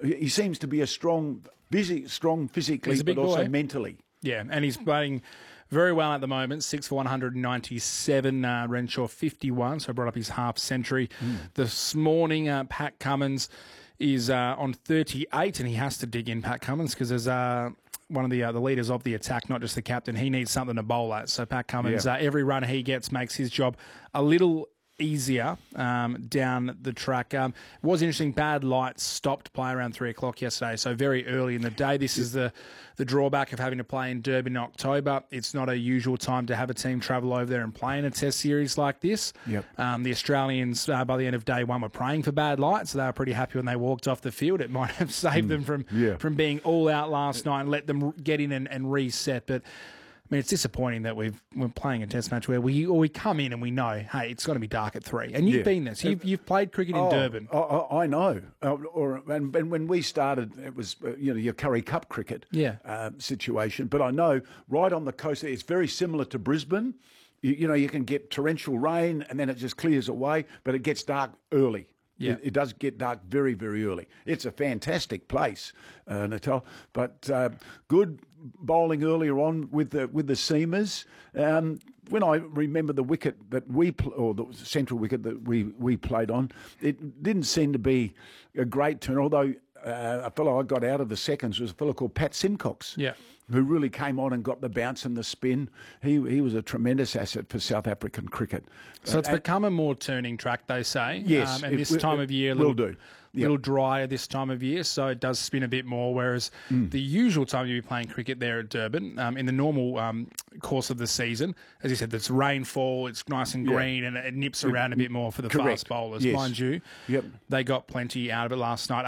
he seems to be a strong physically, but also mentally. Yeah, and he's playing very well at the moment. 6 for 197, Renshaw 51, so brought up his half century. This morning, Pat Cummins is on 38, and he has to dig in, Pat Cummins, because there's one of the leaders of the attack, not just the captain. He needs something to bowl at. So Pat Cummins, every run he gets makes his job a little easier down the track. It was interesting. Bad lights stopped play around 3 o'clock yesterday, so very early in the day. This is the drawback of having to play in Durban in October. It's not a usual time to have a team travel over there and play in a test series like this. The Australians, by the end of day one, were praying for bad lights, so they were pretty happy when they walked off the field. It might have saved them from being all out last night and let them get in and reset. But I mean, it's disappointing that we're playing a test match where we come in and we know, hey, it's going to be dark at 3. And you've been there. So you've played cricket in Durban. I know. And when we started, it was your Curry Cup cricket situation. But I know right on the coast, it's very similar to Brisbane. You can get torrential rain and then it just clears away, but it gets dark early. Yeah. It does get dark very, very early. It's a fantastic place, Natal. But good bowling earlier on with the seamers. When I remember the wicket that or the central wicket that we played on, it didn't seem to be a great turn. Although a fellow I got out of the seconds was a fellow called Pat Simcox. Who really came on and got the bounce and the spin. He was a tremendous asset for South African cricket. So it's become a more turning track, they say. Yes. And this time of year, little drier this time of year, so it does spin a bit more, whereas the usual time you'd be playing cricket there at Durban, in the normal course of the season, as you said, there's rainfall, it's nice and green, and it nips around a bit more for the fast bowlers. Mind you, they got plenty out of it last night.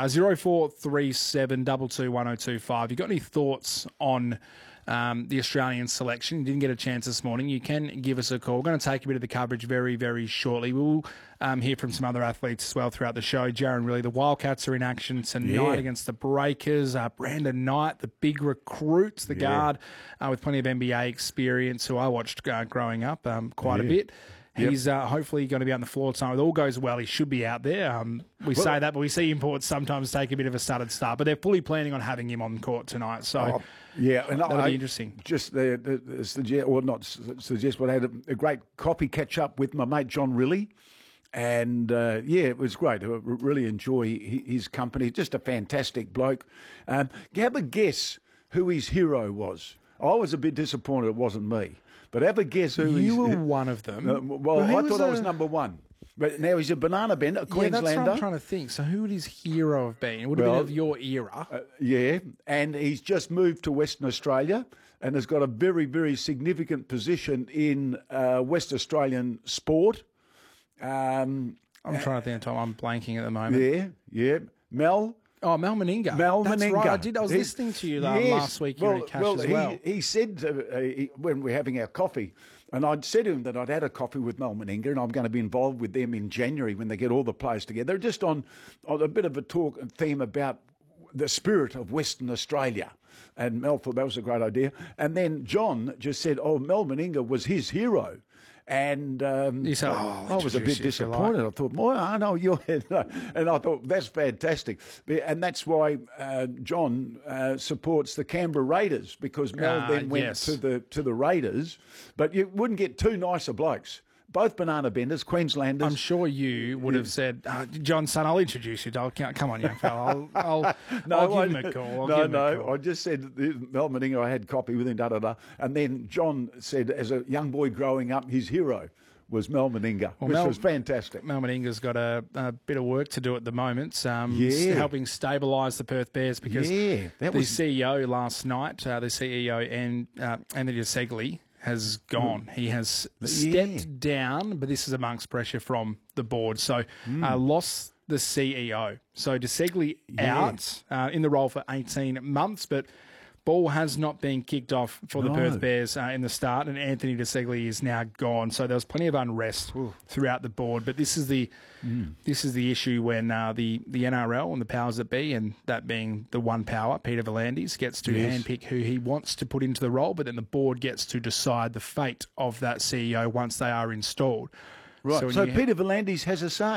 0437 22 1025. You got any thoughts on the Australian selection? You didn't get a chance this morning. You can give us a call. We're going to take a bit of the coverage very, very shortly. We'll hear from some other athletes as well throughout the show. Jaron Riley, the Wildcats are in action tonight against the Breakers. Brandon Knight, the big recruit, the guard with plenty of NBA experience, who I watched growing up quite a bit. He's hopefully going to be on the floor tonight. If all goes well, he should be out there. We say that, but we see imports sometimes take a bit of a stuttered start. But they're fully planning on having him on court tonight. So and that'll be interesting. Just suggest, but I had a great coffee catch up with my mate John Riley. And, it was great. I really enjoy his company. Just a fantastic bloke. Have a guess who his hero was. I was a bit disappointed it wasn't me. But have a guess who you were one of them. I thought I was number one. But now he's a banana bender, a Queenslander. That's what I'm trying to think. So who would his hero have been? It would have been of your era. And he's just moved to Western Australia and has got a very, very significant position in West Australian sport. I'm trying to think of time. I'm blanking at the moment. Mel. Oh, Mal Meninga. That's Meninga. Right. I was listening to you last week. You were at Cash as well. He said when we were having our coffee, and I'd said to him that I'd had a coffee with Mal Meninga, and I'm going to be involved with them in January when they get all the players together. They're just on a bit of a theme about the spirit of Western Australia. And Mel thought that was a great idea. And then John just said, Mal Meninga was his hero. And said, I was a bit disappointed. I thought, I know you're, and I thought that's fantastic, and that's why John supports the Canberra Raiders, because Mel then went to the Raiders. But you wouldn't get two nicer blokes. Both banana benders, Queenslanders. I'm sure you would have said, John, son, I'll introduce you. Come on, young fella. I'll give him a call. I just said Mel Meninga, I had copy with him, And then John said, as a young boy growing up, his hero was Mel Meninga, which was fantastic. Mel Meninga's got a bit of work to do at the moment, helping stabilise the Perth Bears, because the CEO last night, the CEO and Anthony Segli, has gone. He has stepped down, but this is amongst pressure from the board. So lost the CEO. So DeSegli out in the role for 18 months, but ball has not been kicked off for the Perth Bears in the start, and Anthony DeSegli is now gone. So there was plenty of unrest throughout the board. But this is the issue when the NRL and the powers that be, and that being the one power, Peter V'landys, gets to handpick who he wants to put into the role, but then the board gets to decide the fate of that CEO once they are installed. Right. So Peter V'landys has a say.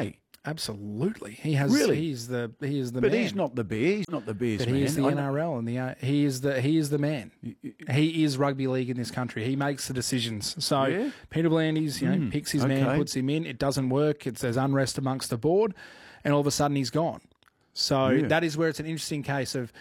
Absolutely, he has. Really? He is the But man. he's not the Bear. He's not the Bears But man. he is the NRL, and he is the man. He is rugby league in this country. He makes the decisions. So Peter Blandys, picks his man, puts him in. It doesn't work. There's unrest amongst the board, and all of a sudden he's gone. So that is where it's an interesting case of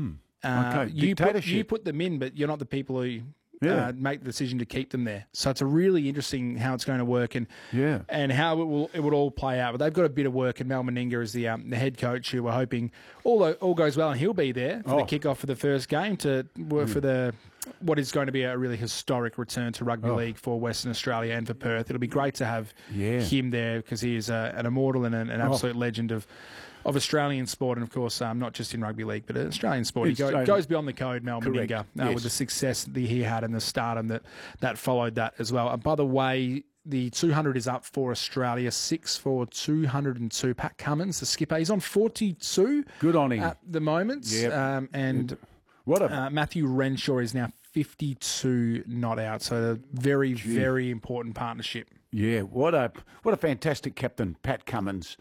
you put them in, but you're not the people who make the decision to keep them there. So it's a really interesting how it's going to work and how it would all play out. But they've got a bit of work, and Mal Meninga is the head coach who we're hoping all goes well, and he'll be there for the kickoff for the first game to work for what is going to be a really historic return to rugby league for Western Australia and for Perth. It'll be great to have him there because he is an immortal and an absolute legend of Australian sport, and of course, not just in rugby league, but Australian sport. He goes beyond the code, Mal Meninga, with the success that he had and the stardom that followed that as well. And by the way, the 200 is up for Australia, 6 for 202. Pat Cummins, the skipper, he's on 42. Good on him at the moment. And Matthew Renshaw is now 52 not out. So a very, very important partnership. Yeah, what a fantastic captain Pat Cummins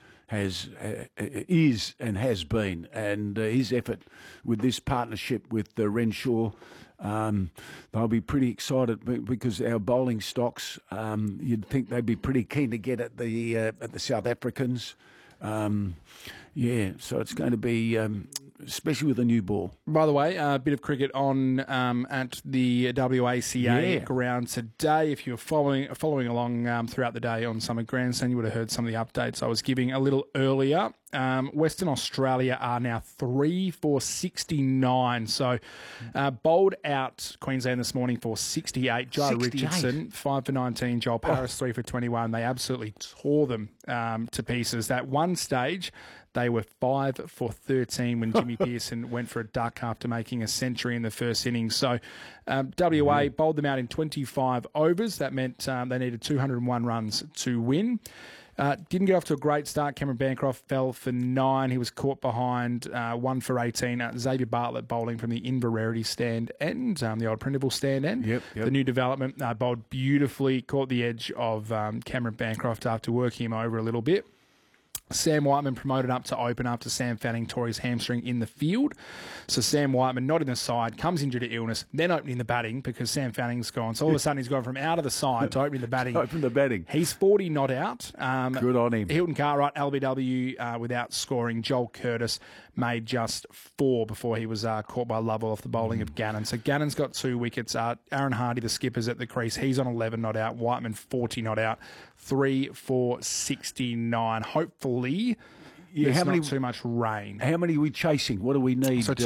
is and has been, and his effort with this partnership with Renshaw, they'll be pretty excited because our bowling stocks, you'd think they'd be pretty keen to get at the South Africans. So it's going to be, especially with the new ball. By the way, a bit of cricket on at the WACA ground today. If you're following along throughout the day on Summit Grandstand, you would have heard some of the updates I was giving a little earlier. Western Australia are now 3 for 69. So bowled out Queensland this morning for 68. Jai Richardson, 5 for 19. Joel Paris, 3 for 21. They absolutely tore them to pieces. At one stage, they were 5 for 13 when Jimmy Pearson went for a duck after making a century in the first innings. So WA bowled them out in 25 overs. That meant they needed 201 runs to win. Didn't get off to a great start. Cameron Bancroft fell for 9. He was caught behind 1 for 18. Xavier Bartlett bowling from the Inverarity stand end, the old Printable stand end. Yep. The new development bowled beautifully, caught the edge of Cameron Bancroft after working him over a little bit. Sam Whiteman promoted up to open after Sam Fanning tore his hamstring in the field. So Sam Whiteman not in the side, comes in due to illness, then opening the batting because Sam Fanning's gone. So all of a sudden he's gone from out of the side to opening the batting. Open the batting. He's 40 not out. Good on him. Hilton Cartwright, LBW without scoring. Joel Curtis made just 4 before he was caught by Lovell off the bowling of Gannon. So Gannon's got 2 wickets. Aaron Hardy, the skipper's at the crease. He's on 11 not out. Whiteman 40 not out. 3 for 69. Hopefully there's not too much rain. How many are we chasing? What do we need? So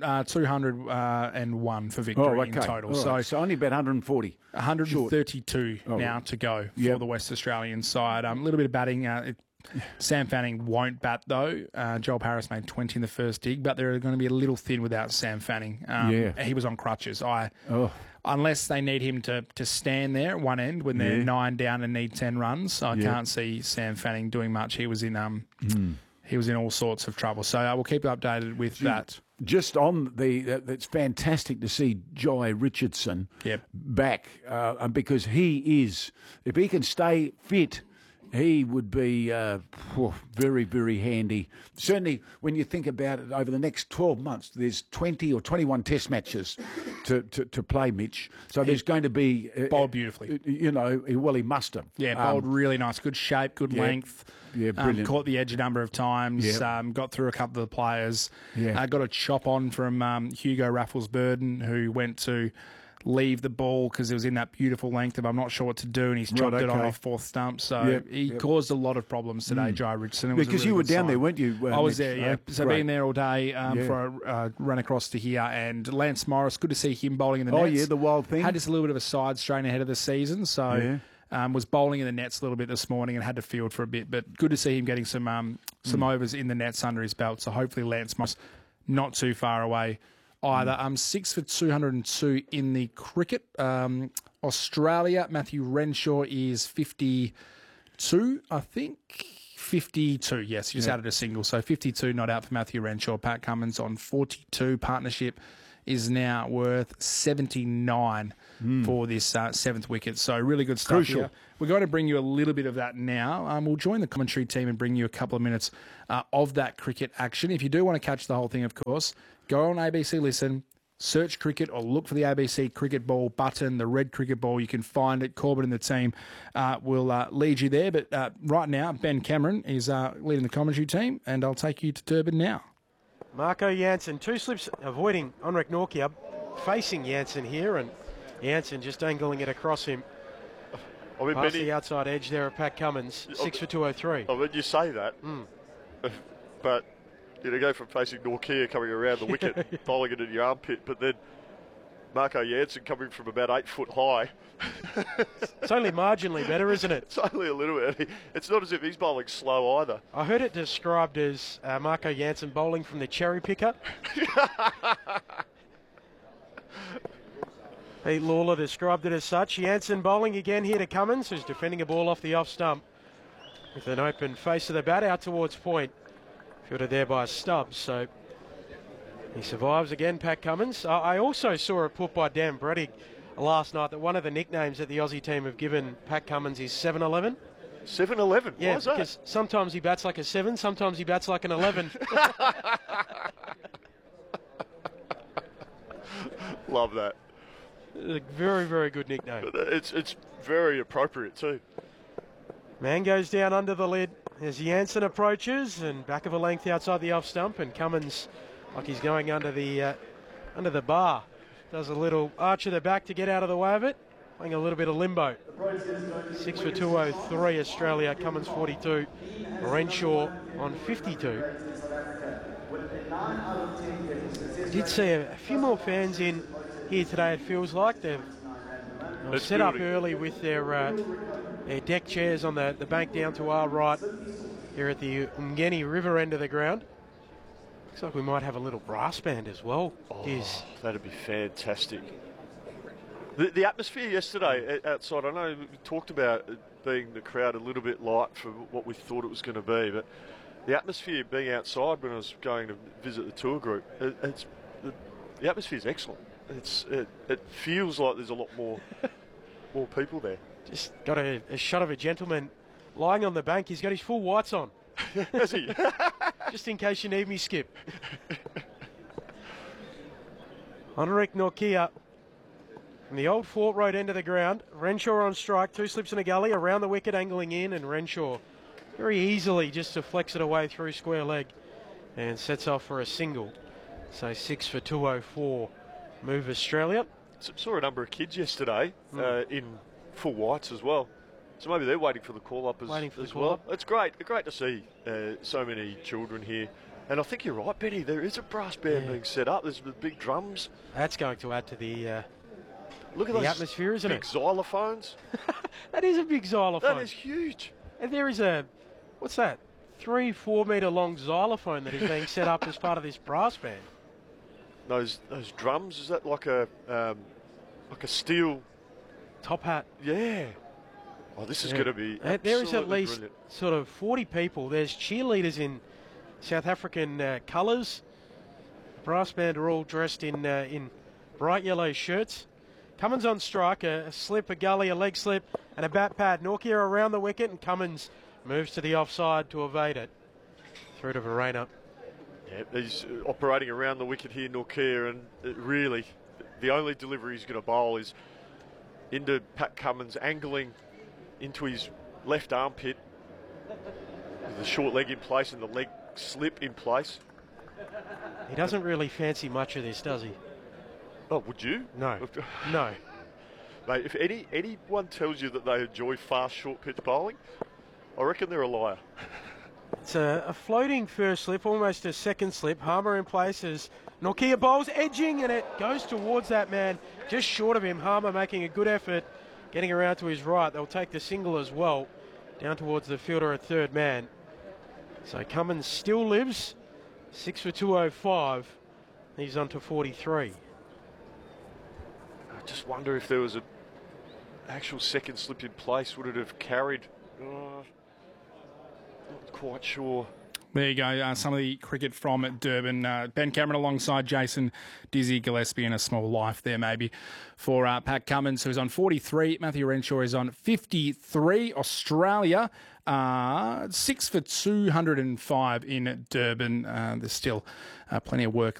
201 for victory in total. Right. So only about 140. 132 now to go for the West Australian side. A little bit of batting. Sam Fanning won't bat, though. Joel Paris made 20 in the first dig, but they're going to be a little thin without Sam Fanning. He was on crutches. Unless they need him to stand there at one end when they're 9 down and need 10 runs, I can't see Sam Fanning doing much. He was in all sorts of trouble. So I will keep you updated with that. Just on it's fantastic to see Jai Richardson back because he is, if he can stay fit, he would be very, very handy. Certainly, when you think about it, over the next 12 months, there's 20 or 21 test matches to play, Mitch. So there's going to be... bowled beautifully. He must have. Yeah, bowled really nice. Good shape, good length. Yeah, brilliant. Caught the edge a number of times. Got through a couple of the players. Got a chop on from Hugo Raffles-Burden, who went to leave the ball because it was in that beautiful length of I'm not sure what to do, and he's chopped it on off fourth stump. So he caused a lot of problems today, Jai Richardson. It was because really you were down sign. there, weren't you? I was there, yeah. So being there all day for a run across to here, and Lance Morris, good to see him bowling in the nets. Oh, yeah, the wild thing. Had just a little bit of a side strain ahead of the season, so... was bowling in the nets a little bit this morning and had to field for a bit, but good to see him getting some overs in the nets under his belt. So hopefully Lance Morris not too far away either. 6 for 202 in the cricket. Australia, Matthew Renshaw is 52, I think. 52, yes. He just added a single. So 52 not out for Matthew Renshaw. Pat Cummins on 42. Partnership is now worth 79 for this 7th wicket. So really good stuff Crucial. here. We're going to bring you a little bit of that now. We'll join the commentary team and bring you a couple of minutes of that cricket action. If you do want to catch the whole thing, of course, go on ABC Listen, search cricket or look for the ABC Cricket Ball button, the red cricket ball. You can find it. Corbett and the team will lead you there. But right now, Ben Cameron is leading the commentary team, and I'll take you to Durban now. Marco Jansen, 2 slips avoiding Henrik Nortje, facing Jansen here, and Jansen just angling it across him. I mean, Past the outside edge there of Pat Cummins, 6 for 203. I mean, you say that, but you go from facing Nortje coming around the wicket, bowling it in your armpit, but then Marco Jansen coming from about 8 foot high. It's only marginally better, isn't it? It's only a little bit. It's not as if he's bowling slow either. I heard it described as Marco Jansen bowling from the cherry picker. Pete Lawler described it as such. Jansen bowling again here to Cummins, who's defending a ball off the off stump with an open face of the bat out towards point. Fielded there by Stubbs, so he survives again, Pat Cummins. I also saw it put by Dan Bredig last night that one of the nicknames that the Aussie team have given Pat Cummins is 7-11. 7-11? Yeah, why is that? because sometimes he bats like a 7, sometimes he bats like an 11. Love that. A very, very good nickname. It's very appropriate too. Man goes down under the lid as Jansen approaches, and back of a length outside the off stump, and Cummins, like he's going under the bar, does a little arch of the back to get out of the way of it, playing a little bit of limbo. 6 for 203 Australia, Cummins 42, Renshaw on 52. Did see a few more fans in here today, it feels like. They've set up early with their deck chairs on the bank down to our right here at the Umgeni River end of the ground. Looks like we might have a little brass band as well. That'd be fantastic. The atmosphere yesterday outside, I know we talked about it being the crowd a little bit light for what we thought it was going to be, but the atmosphere being outside when I was going to visit the tour group, the atmosphere is excellent. It feels like there's a lot more people there. Just got a shot of a gentleman lying on the bank. He's got his full whites on. Has he? Just in case you need me, Skip. Henrik Nortje from the old Fort Road end of the ground. Renshaw on strike, 2 slips in a gully, around the wicket, angling in, and Renshaw very easily just deflects it away through square leg and sets off for a single. So 6 for 204. Move Australia. Saw a number of kids yesterday in full whites as well. So maybe they're waiting for the call-up as well. It's great to see so many children here. And I think you're right, Benny. There is a brass band being set up. There's the big drums. That's going to add to the look at the those atmosphere, isn't it? Big xylophones. That is a big xylophone. That is huge. And there is what's that? 3-4 metre long xylophone that is being set up as part of this brass band. Those drums, is that like a steel top hat? Yeah. Oh, this is going to be there is at least brilliant. Sort of 40 people. There's cheerleaders in South African colours. Brass band are all dressed in bright yellow shirts. Cummins on strike, a slip, a gully, a leg slip, and a bat pad. Nortje around the wicket, and Cummins moves to the offside to evade it. Through to Verena. Yeah, he's operating around the wicket here, Nortje, and really the only delivery he's going to bowl is into Pat Cummins, angling into his left armpit with the short leg in place and the leg slip in place. He doesn't really fancy much of this, does he? Oh, would you? No. No. Mate, if anyone tells you that they enjoy fast, short pitch bowling, I reckon they're a liar. It's a floating first slip, almost a second slip. Harmer in place as Nortje bowls, edging, and it goes towards that man, just short of him. Harmer making a good effort, getting around to his right. They'll take the single as well, down towards the fielder at third man. So Cummins still lives, 6 for 205. He's on to 43. I just wonder if there was an actual second slip in place, would it have carried? Not quite sure. There you go. Some of the cricket from Durban. Ben Cameron alongside Jason Dizzy Gillespie, and a small life there maybe for Pat Cummins, who's on 43. Matthew Renshaw is on 53. Australia, 6 for 205 in Durban. There's still plenty of work